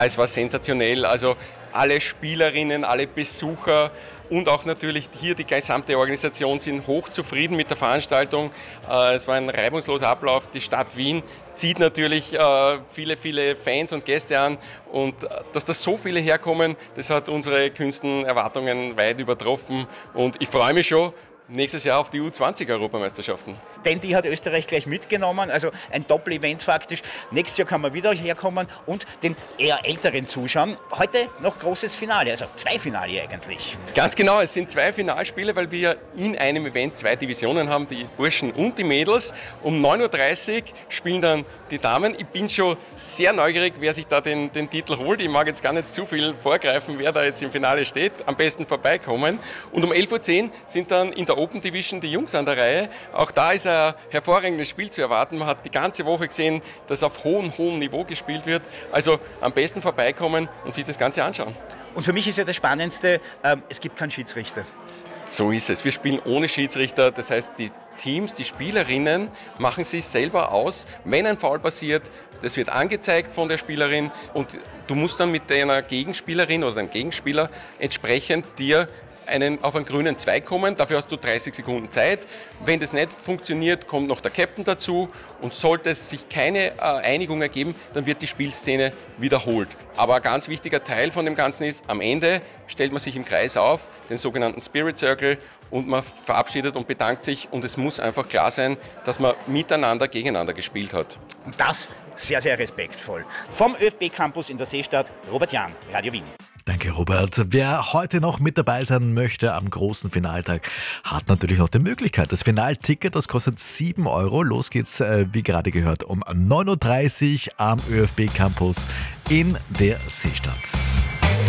Es war sensationell, also alle Spielerinnen, alle Besucher und auch natürlich hier die gesamte Organisation sind hochzufrieden mit der Veranstaltung. Es war ein reibungsloser Ablauf. Die Stadt Wien zieht natürlich viele, viele Fans und Gäste an und dass da so viele herkommen, das hat unsere kühnsten Erwartungen weit übertroffen und ich freue mich schon nächstes Jahr auf die U20-Europameisterschaften. Denn die hat Österreich gleich mitgenommen, also ein Doppel-Event faktisch. Nächstes Jahr kann man wieder herkommen und den eher älteren zuschauen. Heute noch großes Finale, also 2 Finale eigentlich. Ganz genau, es sind 2 Finalspiele, weil wir in einem Event 2 Divisionen haben, die Burschen und die Mädels. Um 9.30 Uhr spielen dann die Damen. Ich bin schon sehr neugierig, wer sich da den Titel holt. Ich mag jetzt gar nicht zu viel vorgreifen, wer da jetzt im Finale steht. Am besten vorbeikommen. Und um 11.10 Uhr sind dann in der Open Division die Jungs an der Reihe. Auch da ist ein hervorragendes Spiel zu erwarten. Man hat die ganze Woche gesehen, dass auf hohem Niveau gespielt wird. Also am besten vorbeikommen und sich das Ganze anschauen. Und für mich ist ja das Spannendste, es gibt keinen Schiedsrichter. So ist es. Wir spielen ohne Schiedsrichter. Das heißt, die Teams, die Spielerinnen machen sich selber aus. Wenn ein Foul passiert, das wird angezeigt von der Spielerin und du musst dann mit deiner Gegenspielerin oder deinem Gegenspieler entsprechend dir auf einen grünen Zweig kommen. Dafür hast du 30 Sekunden Zeit. Wenn das nicht funktioniert, kommt noch der Captain dazu und sollte es sich keine Einigung ergeben, dann wird die Spielszene wiederholt. Aber ein ganz wichtiger Teil von dem Ganzen ist, am Ende stellt man sich im Kreis auf, den sogenannten Spirit Circle, und man verabschiedet und bedankt sich und es muss einfach klar sein, dass man miteinander gegeneinander gespielt hat. Und das sehr, sehr respektvoll. Vom ÖFB-Campus in der Seestadt, Robert Jahn, Radio Wien. Danke, Robert. Wer heute noch mit dabei sein möchte am großen Finaltag, hat natürlich noch die Möglichkeit. Das Finalticket, das kostet 7 Euro. Los geht's, wie gerade gehört, um 9.30 Uhr am ÖFB Campus in der Seestadt.